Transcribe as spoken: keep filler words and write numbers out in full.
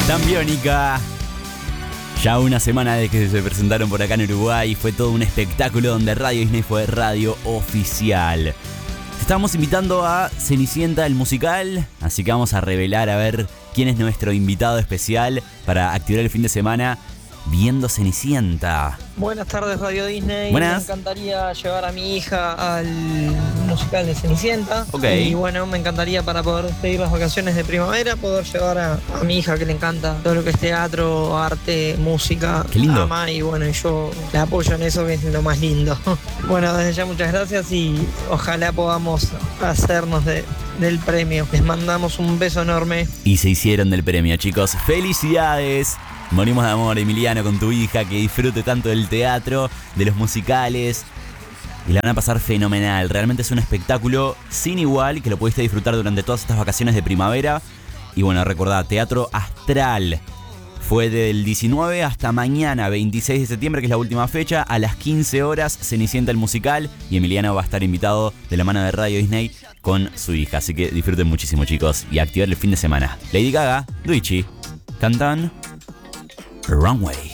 Tan Biónica. Ya una semana desde que se presentaron por acá en Uruguay, fue todo un espectáculo donde Radio Disney fue radio oficial. Te estamos invitando a Cenicienta el musical, así que vamos a revelar a ver quién es nuestro invitado especial para activar el fin de semana viendo Cenicienta. Buenas tardes, Radio Disney. Buenas. Me encantaría llevar a mi hija al musical de Cenicienta. Ok. Y bueno, me encantaría, para poder pedir las vacaciones de primavera, poder llevar a, a mi hija, que le encanta todo lo que es teatro, arte, música. Qué lindo. Ama, y bueno, yo le apoyo en eso, que es lo más lindo. Bueno, desde ya muchas gracias y ojalá podamos hacernos de, del premio. Les mandamos un beso enorme. Y se hicieron del premio, chicos. ¡Felicidades! Morimos de amor, Emiliano, con tu hija, que disfrute tanto del teatro, de los musicales. Y la van a pasar fenomenal. Realmente es un espectáculo sin igual, que lo pudiste disfrutar durante todas estas vacaciones de primavera. Y bueno, recordá, Teatro Astral. Fue del diecinueve hasta mañana, veintiséis de septiembre, que es la última fecha. A las quince horas, Cenicienta el musical. Y Emiliano va a estar invitado de la mano de Radio Disney con su hija. Así que disfruten muchísimo, chicos. Y activar el fin de semana. Lady Gaga, Luigi, cantan Runway.